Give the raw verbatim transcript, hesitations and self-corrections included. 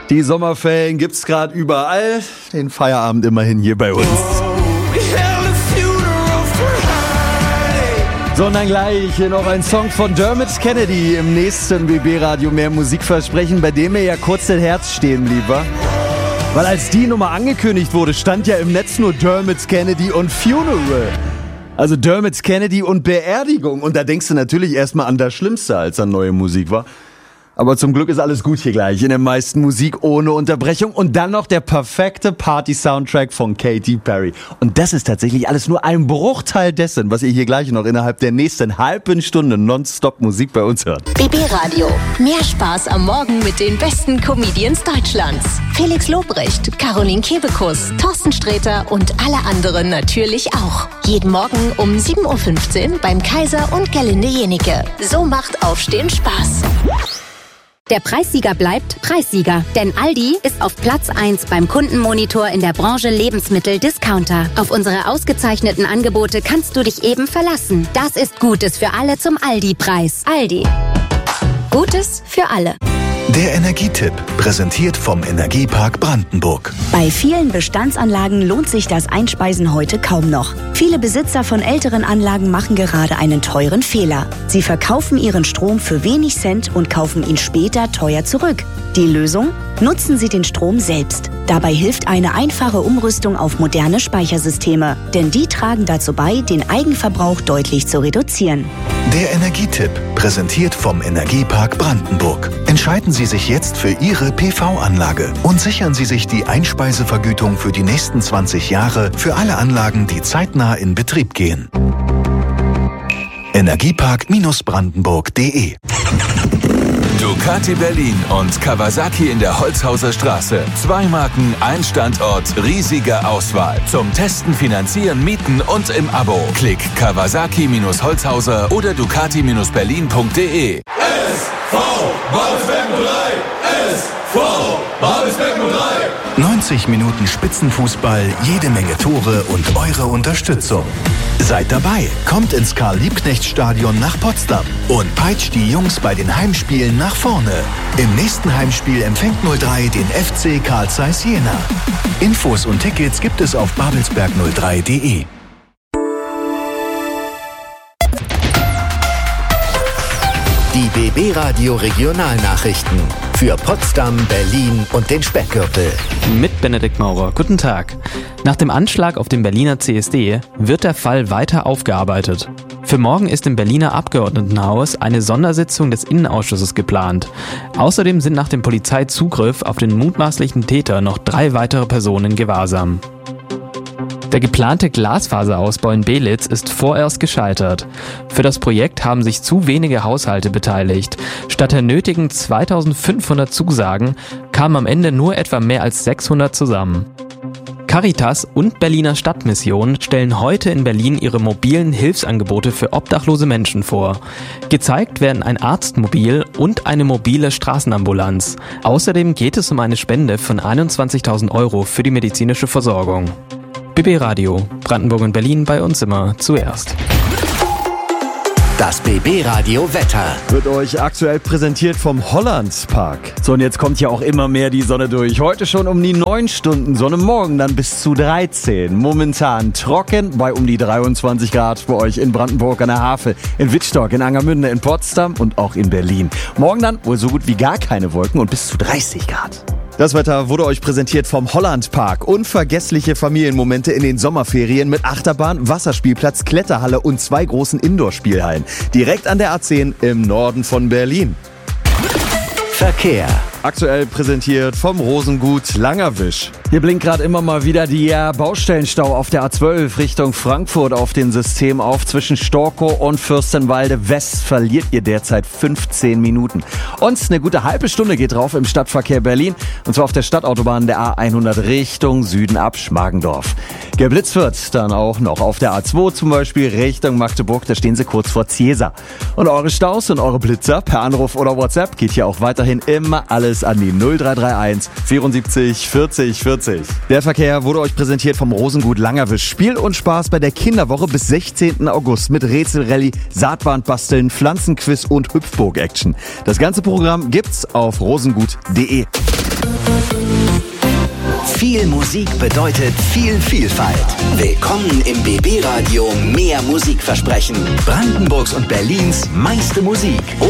Die Sommerferien gibt's gerade überall, den Feierabend immerhin hier bei uns. So, und dann gleich hier noch ein Song von Dermot Kennedy im nächsten B B-Radio Mehr Musikversprechen, bei dem mir ja kurz das Herz stehen blieb, wa? Weil als die Nummer angekündigt wurde, stand ja im Netz nur Dermot Kennedy und Funeral. Also Dermot Kennedy und Beerdigung. Und da denkst du natürlich erstmal an das Schlimmste, als an neue Musik war. Aber zum Glück ist alles gut hier gleich. In der meisten Musik ohne Unterbrechung. Und dann noch der perfekte Party-Soundtrack von Katy Perry. Und das ist tatsächlich alles nur ein Bruchteil dessen, was ihr hier gleich noch innerhalb der nächsten halben Stunde nonstop Musik bei uns hört. B B-Radio. Mehr Spaß am Morgen mit den besten Comedians Deutschlands. Felix Lobrecht, Caroline Kebekus, Thorsten Sträter und alle anderen natürlich auch. Jeden Morgen um sieben Uhr fünfzehn beim Kaiser und Gerlinde Jenike. So macht Aufstehen Spaß. Der Preissieger bleibt Preissieger, denn Aldi ist auf Platz eins beim Kundenmonitor in der Branche Lebensmittel-Discounter. Auf unsere ausgezeichneten Angebote kannst du dich eben verlassen. Das ist Gutes für alle zum Aldi-Preis. Aldi. Gutes für alle. Der Energietipp, präsentiert vom Energiepark Brandenburg. Bei vielen Bestandsanlagen lohnt sich das Einspeisen heute kaum noch. Viele Besitzer von älteren Anlagen machen gerade einen teuren Fehler. Sie verkaufen ihren Strom für wenig Cent und kaufen ihn später teuer zurück. Die Lösung? Nutzen Sie den Strom selbst. Dabei hilft eine einfache Umrüstung auf moderne Speichersysteme, denn die tragen dazu bei, den Eigenverbrauch deutlich zu reduzieren. Der Energietipp, präsentiert vom Energiepark Brandenburg. Entscheiden Sie sich jetzt für Ihre P V-Anlage und sichern Sie sich die Einspeisevergütung für die nächsten zwanzig Jahre für alle Anlagen, die zeitnah in Betrieb gehen. Energiepark Brandenburg punkt de Ducati Berlin und Kawasaki in der Holzhauser Straße. Zwei Marken, ein Standort, riesige Auswahl. Zum Testen, Finanzieren, Mieten und im Abo. Klick Kawasaki-Holzhauser oder Ducati Berlin punkt de. S V Babelsberg null drei! S V Babelsberg null drei! neunzig Minuten Spitzenfußball, jede Menge Tore und eure Unterstützung. Seid dabei, kommt ins Karl-Liebknecht-Stadion nach Potsdam und peitscht die Jungs bei den Heimspielen nach vorne. Im nächsten Heimspiel empfängt null drei den F C Carl Zeiss Jena. Infos und Tickets gibt es auf babelsberg null drei punkt de. Die B B-Radio Regionalnachrichten für Potsdam, Berlin und den Speckgürtel. Mit Benedikt Maurer. Guten Tag. Nach dem Anschlag auf dem Berliner C S D wird der Fall weiter aufgearbeitet. Für morgen ist im Berliner Abgeordnetenhaus eine Sondersitzung des Innenausschusses geplant. Außerdem sind nach dem Polizeizugriff auf den mutmaßlichen Täter noch drei weitere Personen in Gewahrsam. Der geplante Glasfaserausbau in Belitz ist vorerst gescheitert. Für das Projekt haben sich zu wenige Haushalte beteiligt. Statt der nötigen zweitausendfünfhundert Zusagen kamen am Ende nur etwa mehr als sechshundert zusammen. Caritas und Berliner Stadtmission stellen heute in Berlin ihre mobilen Hilfsangebote für obdachlose Menschen vor. Gezeigt werden ein Arztmobil und eine mobile Straßenambulanz. Außerdem geht es um eine Spende von einundzwanzigtausend Euro für die medizinische Versorgung. B B-Radio, Brandenburg und Berlin, bei uns immer zuerst. Das B B-Radio Wetter wird euch aktuell präsentiert vom Hollandspark. So, und jetzt kommt ja auch immer mehr die Sonne durch. Heute schon um die neun Stunden Sonne, morgen dann bis zu dreizehn. Momentan trocken bei um die dreiundzwanzig Grad bei euch in Brandenburg an der Havel, in Wittstock, in Angermünde, in Potsdam und auch in Berlin. Morgen dann wohl so gut wie gar keine Wolken und bis zu dreißig Grad. Das Wetter wurde euch präsentiert vom Hollandpark. Unvergessliche Familienmomente in den Sommerferien mit Achterbahn, Wasserspielplatz, Kletterhalle und zwei großen Indoor-Spielhallen. Direkt an der A zehn im Norden von Berlin. Verkehr. Aktuell präsentiert vom Rosengut Langerwisch. Hier blinkt gerade immer mal wieder der Baustellenstau auf der A zwölf Richtung Frankfurt auf den System auf. Zwischen Storkow und Fürstenwalde West verliert ihr derzeit fünfzehn Minuten. Und eine gute halbe Stunde geht drauf im Stadtverkehr Berlin. Und zwar auf der Stadtautobahn der A hundert Richtung Süden ab Schmargendorf. Geblitzt wird dann auch noch auf der A zwei zum Beispiel Richtung Magdeburg. Da stehen sie kurz vor Ziesa. Und eure Staus und eure Blitzer per Anruf oder WhatsApp geht hier auch weiterhin immer alles an die null drei drei eins vierundsiebzig vierzig vierzig. Der Verkehr wurde euch präsentiert vom Rosengut Langerwisch. Spiel und Spaß bei der Kinderwoche bis sechzehnten August mit Rätselrallye, Saatbandbasteln, Pflanzenquiz und Hüpfburg-Action. Das ganze Programm gibt's auf rosengut punkt de. Viel Musik bedeutet viel Vielfalt. Willkommen im B B Radio Mehr Musikversprechen. Brandenburgs und Berlins meiste Musik.